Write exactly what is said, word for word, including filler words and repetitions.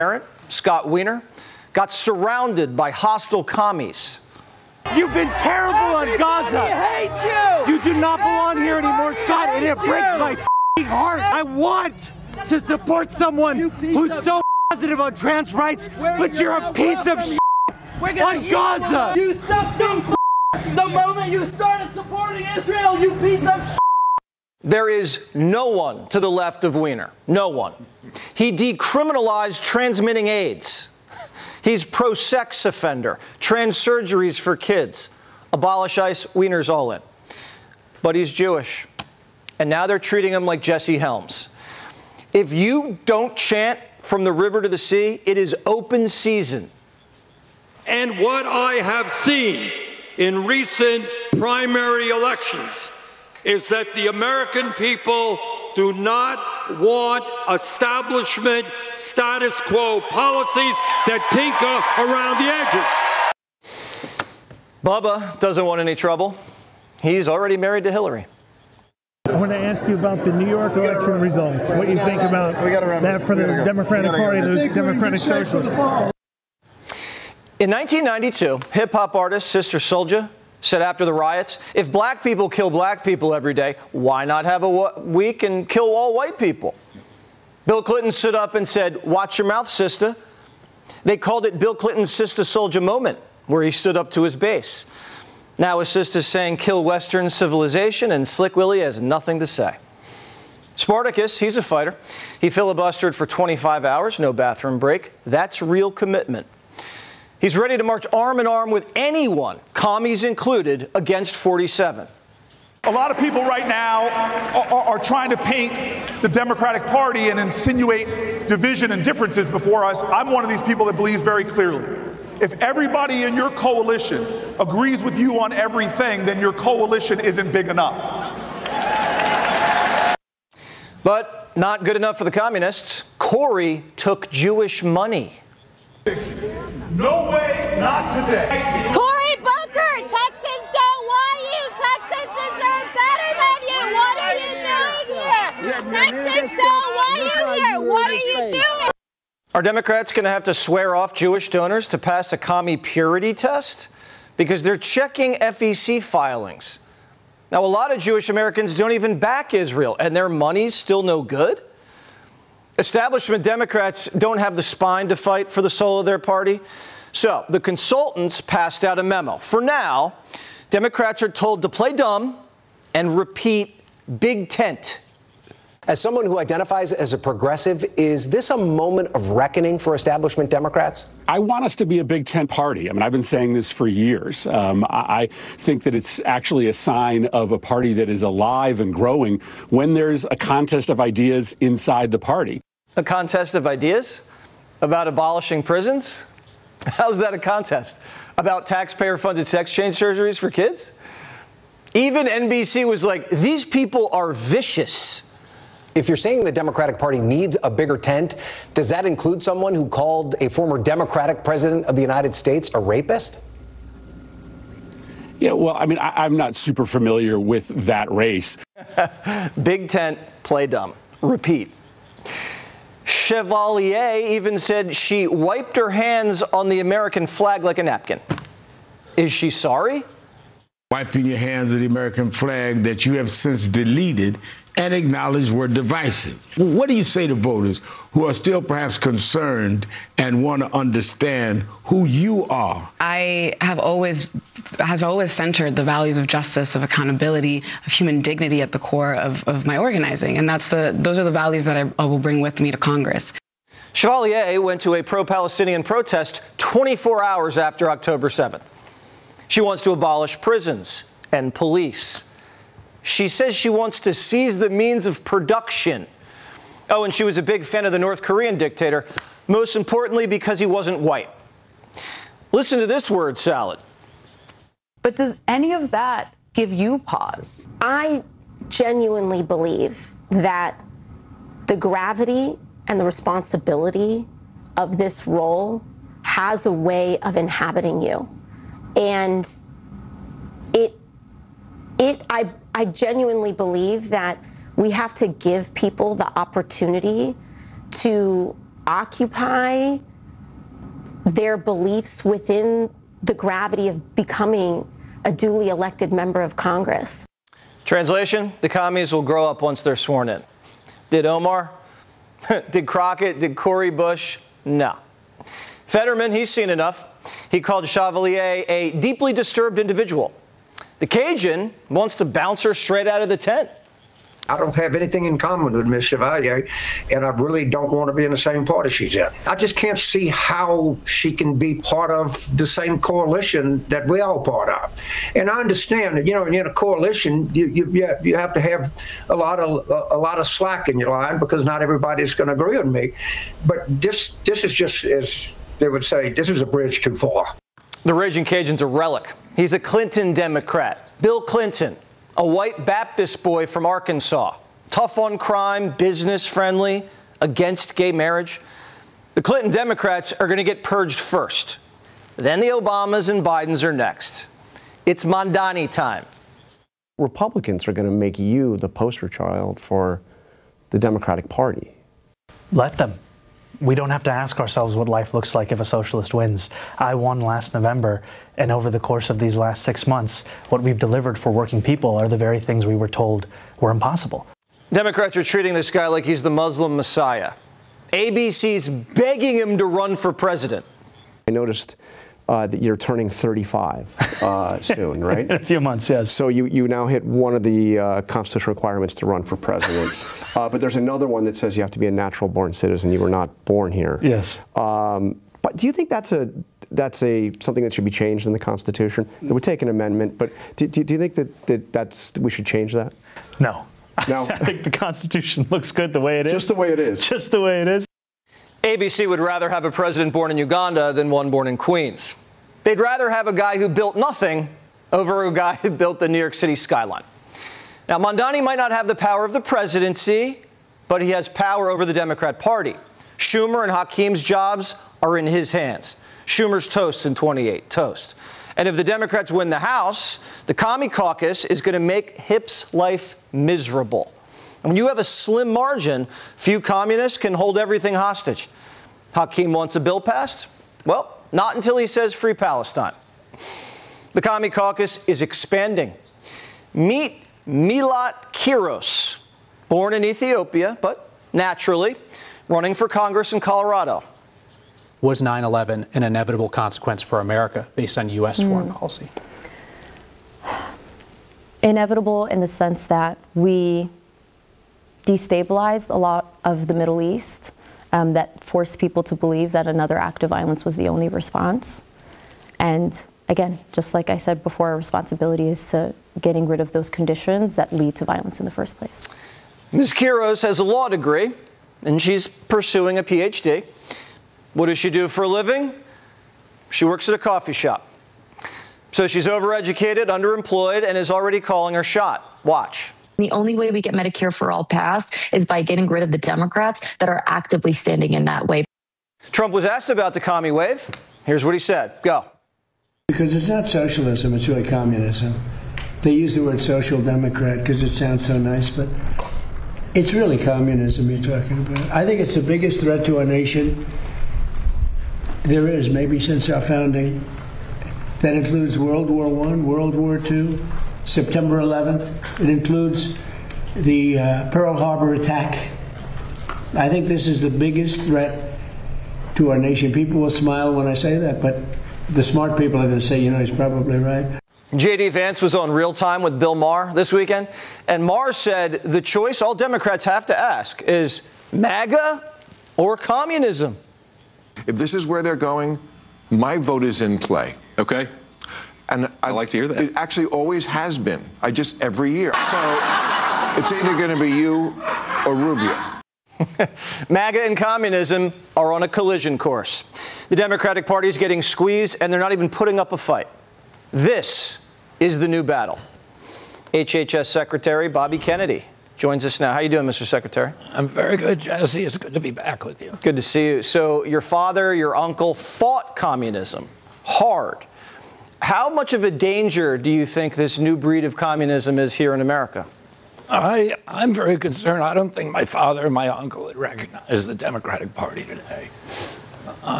parent, Scott Wiener, got surrounded by hostile commies. You've been terrible on Gaza. Hates you. You do not belong here anymore, Scott, and it breaks my heart. I want to support someone who's so positive on trans rights, but you're a piece of shit on Gaza. You stopped being the moment you started supporting Israel, you piece of shit. There is no one to the left of Wiener. No one. He decriminalized transmitting AIDS. He's pro-sex offender. Trans surgeries for kids. Abolish ICE. Wiener's all in. But he's Jewish. And now they're treating him like Jesse Helms. If you don't chant from the river to the sea, it is open season. And what I have seen in recent primary elections is that the American people do not want establishment status quo policies that tinker around the edges. Bubba doesn't want any trouble. He's already married to Hillary. I want to ask you about the New York election results. What you think about that for the Democratic Party, those Democratic Socialists? In nineteen ninety-two, hip-hop artist Sister Souljah said after the riots, if black people kill black people every day, why not have a week and kill all white people? Bill Clinton stood up and said, watch your mouth, sister. They called it Bill Clinton's Sister Souljah moment, where he stood up to his base. Now his sister's saying kill Western civilization, and Slick Willie has nothing to say. Spartacus, he's a fighter. He filibustered for twenty-five hours, no bathroom break. That's real commitment. He's ready to march arm in arm with anyone, commies included, against forty-seven. A lot of people right now are, are trying to paint the Democratic Party and insinuate division and differences before us. I'm one of these people that believes very clearly. If everybody in your coalition agrees with you on everything, then your coalition isn't big enough. But not good enough for the communists. Corey took Jewish money. No way, not today. Cory Booker, Texans don't want you. Texans deserve better than you. What are you doing here? Texans don't want you here. What are you doing? Are Democrats going to have to swear off Jewish donors to pass a commie purity test? Because they're checking F E C filings. Now, a lot of Jewish Americans don't even back Israel, and their money's still no good? Establishment Democrats don't have the spine to fight for the soul of their party. So the consultants passed out a memo. For now, Democrats are told to play dumb and repeat big tent. As someone who identifies as a progressive, is this a moment of reckoning for establishment Democrats? I want us to be a big tent party. I mean, I've been saying this for years. Um, I think that it's actually a sign of a party that is alive and growing when there's a contest of ideas inside the party. A contest of ideas? About abolishing prisons? How's that a contest? About taxpayer-funded sex change surgeries for kids? Even N B C was like, these people are vicious. If you're saying the Democratic Party needs a bigger tent, does that include someone who called a former Democratic president of the United States a rapist? Yeah, well, I mean, I, I'm not super familiar with that race. Big tent, play dumb. Repeat. Chevalier even said she wiped her hands on the American flag like a napkin. Is she sorry? Wiping your hands of the American flag that you have since deleted and acknowledged were divisive. What do you say to voters who are still perhaps concerned and want to understand who you are? I have always has always centered the values of justice, of accountability, of human dignity at the core of, of my organizing. And that's the those are the values that I, I will bring with me to Congress. Chevalier went to a pro-Palestinian protest twenty-four hours after October seventh. She wants to abolish prisons and police. She says she wants to seize the means of production. Oh, and she was a big fan of the North Korean dictator, most importantly because he wasn't white. Listen to this word salad. But does any of that give you pause? I genuinely believe that the gravity and the responsibility of this role has a way of inhabiting you. And it, it, I, I genuinely believe that we have to give people the opportunity to occupy their beliefs within the gravity of becoming a duly elected member of Congress. Translation, the commies will grow up once they're sworn in. Did Omar? Did Crockett? Did Cori Bush? No. Fetterman, he's seen enough. He called Chevalier a deeply disturbed individual. The Cajun wants to bounce her straight out of the tent. I don't have anything in common with Miz Chevalier, and I really don't want to be in the same party she's in. I just can't see how she can be part of the same coalition that we all part of. And I understand that, you know, in a coalition, you you you have to have a lot of a lot of slack in your line because not everybody's going to agree with me. But this this is just, as they would say, this is a bridge too far. The Raging Cajun's a relic. He's a Clinton Democrat. Bill Clinton, a white Baptist boy from Arkansas, tough on crime, business friendly, against gay marriage. The Clinton Democrats are going to get purged first. Then the Obamas and Bidens are next. It's Mondani time. Republicans are going to make you the poster child for the Democratic Party. Let them. We don't have to ask ourselves what life looks like if a socialist wins. I won last November, and over the course of these last six months, what we've delivered for working people are the very things we were told were impossible. Democrats are treating this guy like he's the Muslim Messiah. A B C's begging him to run for president. I noticed uh, that you're turning thirty-five uh, soon, right? In a few months, yes. So you, you now hit one of the uh, constitutional requirements to run for president. Uh, but there's another one that says you have to be a natural-born citizen. You were not born here. Yes. Um, but do you think that's a that's a something that should be changed in the Constitution? It would take an amendment, but do, do, do you think that, that that's we should change that? No. No. I think the Constitution looks good the way it is. Just the way it is. Just the way it is. A B C would rather have a president born in Uganda than one born in Queens. They'd rather have a guy who built nothing over a guy who built the New York City skyline. Now, Mondani might not have the power of the presidency, but he has power over the Democrat Party. Schumer and Hakeem's jobs are in his hands. Schumer's toast in twenty-eight, toast. And if the Democrats win the House, the Commie Caucus is going to make Hip's life miserable. And when you have a slim margin, few communists can hold everything hostage. Hakeem wants a bill passed? Well, not until he says free Palestine. The Commie Caucus is expanding. Meet Milat Kiros, born in Ethiopia, but naturally running for Congress in Colorado. Was nine eleven an inevitable consequence for America based on U S Mm. foreign policy? Inevitable in the sense that we destabilized a lot of the Middle East, um, that forced people to believe that another act of violence was the only response. And again, just like I said before, our responsibility is to getting rid of those conditions that lead to violence in the first place. Miz Kiros has a law degree, and she's pursuing a P H D. What does she do for a living? She works at a coffee shop. So she's overeducated, underemployed, and is already calling her shot. Watch. The only way we get Medicare for All passed is by getting rid of the Democrats that are actively standing in that way. Trump was asked about the commie wave. Here's what he said. Go. Because it's not socialism, it's really communism. They use the word social democrat because it sounds so nice, but it's really communism you're talking about. I think it's the biggest threat to our nation there is, maybe since our founding. That includes World War One, World War Two, September eleventh. It includes the uh, Pearl Harbor attack. I think this is the biggest threat to our nation. People will smile when I say that, but the smart people are going to say, you know, he's probably right. J D Vance was on Real Time with Bill Maher this weekend, and Maher said the choice all Democrats have to ask is MAGA or communism. If this is where they're going, my vote is in play. Okay. And I, I like to hear that. It actually always has been. I just every year. So it's either going to be you or Rubio. MAGA and communism are on a collision course. The Democratic Party is getting squeezed, and they're not even putting up a fight. This is the new battle. H H S Secretary Bobby Kennedy joins us now. How you doing, Mister Secretary? I'm very good, Jesse. It's good to be back with you. Good to see you. So your father, your uncle fought communism hard. How much of a danger do you think this new breed of communism is here in America? I, I'm very concerned. I don't think my father and my uncle would recognize the Democratic Party today.